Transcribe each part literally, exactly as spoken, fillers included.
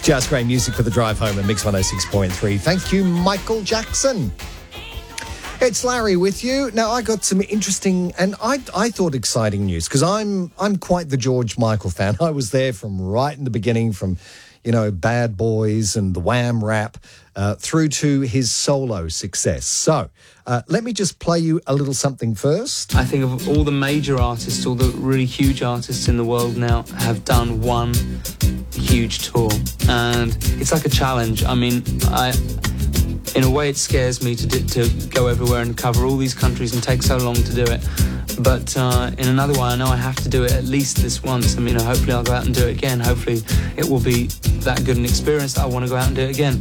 Just great music for the drive home at Mix one oh six point three. Thank you, Michael Jackson. It's Larry with you. Now, I got some interesting and I I thought exciting news because I'm I'm quite the George Michael fan. I was there from right in the beginning, from, you know, Bad Boys and the Wham rap uh, through to his solo success. So uh, let me just play you a little something first. I think of all the major artists, all the really huge artists in the world now have done one huge tour, and it's like a challenge. I mean, I in a way it scares me to do, to go everywhere and cover all these countries and take so long to do it, but uh, in another way I know I have to do it at least this once. I mean, hopefully I'll go out and do it again. Hopefully it will be that good an experience that I want to go out and do it again.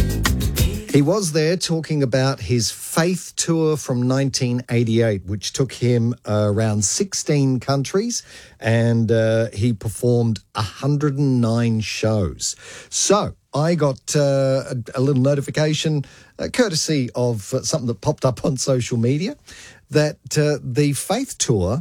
He was there talking about his Faith Tour from nineteen eighty-eight, which took him uh, around sixteen countries, and uh, he performed one hundred nine shows. So I got uh, a, a little notification, uh, courtesy of uh, something that popped up on social media, that uh, the Faith Tour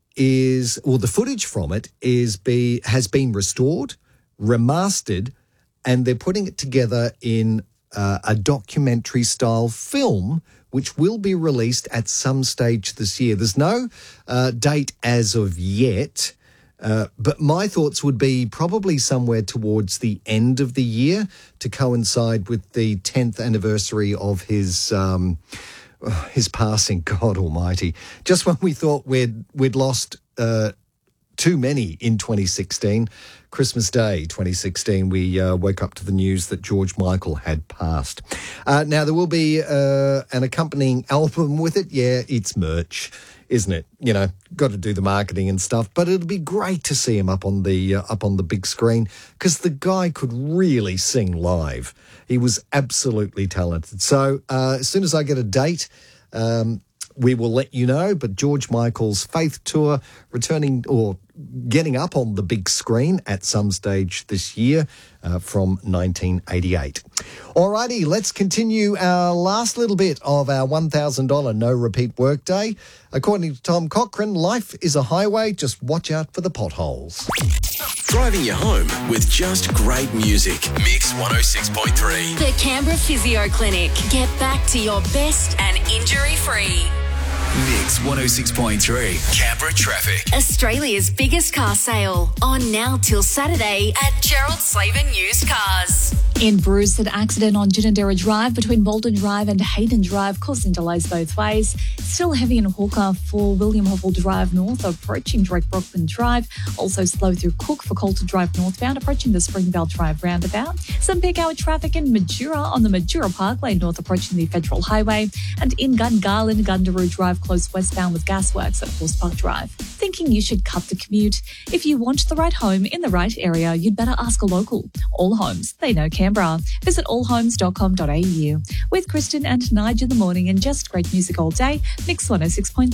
is, or the footage from it is be has been restored, remastered, and they're putting it together in Uh, a documentary-style film, which will be released at some stage this year. There's no uh, date as of yet, uh, but my thoughts would be probably somewhere towards the end of the year to coincide with the tenth anniversary of his um, his passing. God Almighty! Just when we thought we'd we'd lost Uh, too many in twenty sixteen, Christmas Day twenty sixteen, we uh, woke up to the news that George Michael had passed. Uh, now, there will be uh, an accompanying album with it. Yeah, it's merch, isn't it? You know, got to do the marketing and stuff, but it'll be great to see him up on the uh, up on the big screen because the guy could really sing live. He was absolutely talented. So uh, as soon as I get a date, um, we will let you know. But George Michael's Faith Tour returning or getting up on the big screen at some stage this year uh, from nineteen eighty-eight. Alrighty, let's continue our last little bit of our one thousand dollars no repeat workday. According to Tom Cochrane, life is a highway. Just watch out for the potholes. Driving you home with just great music. Mix one oh six point three. The Canberra Physio Clinic. Get back to your best and injury-free. Mix one oh six point three. Canberra traffic. Australia's biggest car sale. On now till Saturday at Gerald Slaven Used Cars. In Bruce, an accident on Ginninderra Drive between Bolton Drive and Hayden Drive causing delays both ways. Still heavy in Hawker for William Hopple Drive North approaching Drake Brockman Drive. Also slow through Cook for Coulter Drive northbound approaching the Springvale Drive roundabout. Some peak hour traffic in Majura on the Majura Parkway north approaching the Federal Highway. And in Gungahlin, Gundaroo Drive close westbound with gasworks at Horse Park Drive. Thinking you should cut the commute? If you want the right home in the right area, you'd better ask a local. All Homes, they know Canberra. Visit all homes dot com dot a u. With Kristen and Nige in the morning and just great music all day, Mix one oh six point three.